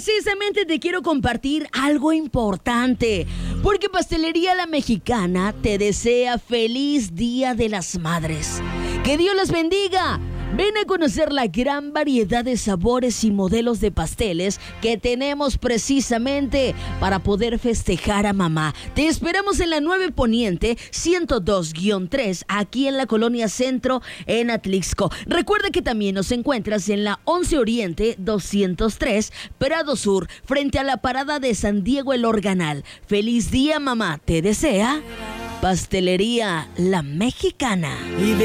precisamente te quiero compartir algo importante, porque Pastelería La Mexicana te desea feliz Día de las Madres. ¡Que Dios las bendiga! Ven a conocer la gran variedad de sabores y modelos de pasteles que tenemos precisamente para poder festejar a mamá. Te esperamos en la 9 Poniente 102-3, aquí en la Colonia Centro, en Atlixco. Recuerda que también nos encuentras en la 11 Oriente 203, Prado Sur, frente a la parada de San Diego El Organal. ¡Feliz día, mamá! Te desea Pastelería La Mexicana.